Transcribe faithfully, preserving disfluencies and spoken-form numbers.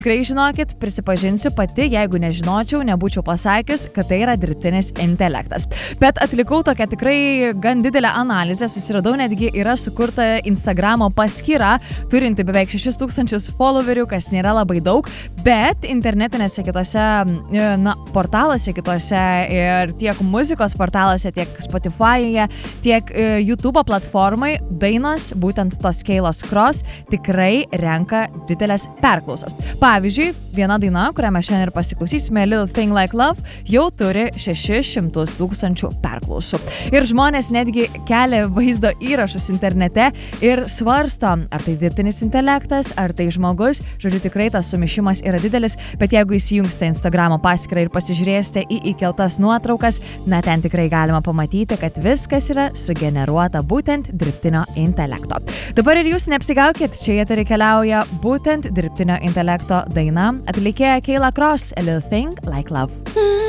Tikrai žinokit, prisipažinsiu pati, jeigu nežinočiau, nebūčiau pasakius, kad tai yra dirbtinis intelektas. Bet atlikau tokią tikrai gan didelę analizę, susiradau, netgi yra sukurta Instagramo paskyra, turinti beveik šešis tūkstančius followerių, kas nėra labai daug, bet internetinėse kitose, na, portaluose kitose ir tiek muzikos portaluose, tiek Spotify'e, tiek YouTube platformai dainos, būtent tos Keilos Cross, tikrai renka didelės perklausos. Pavyzdžiui, viena daina, kurią mes šiandien ir pasiklausysime, Little Thing Like Love, jau turi šešis šimtus tūkstančių perklausų. Ir žmonės netgi kelia vaizdo įrašus internete ir svarsto, ar tai dirbtinis intelektas, ar tai žmogus. Žodžiu, tikrai tas sumišimas yra didelis, bet jeigu įsijungsite Instagramo paskyrą ir pasižiūrėsite į įkeltas nuotraukas, na, ten tikrai galima pamatyti, kad viskas yra sugeneruota būtent dirbtinio intelekto. Dabar ir jūs neapsigaukit, čia jie turi keliauja būtent dirbtinio intelekto daina, atlikėja Keila Cross, A Little Thing Like Love.